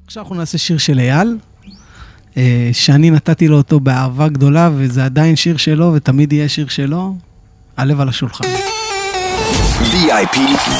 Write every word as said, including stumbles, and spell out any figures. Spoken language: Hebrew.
עכשיו אנחנו נעשה שיר של אייל, שאני נתתי לו אותו באהבה גדולה, וזה עדיין שיר שלו, ותמיד יהיה שיר שלו, הלב על השולחן. וי איי פי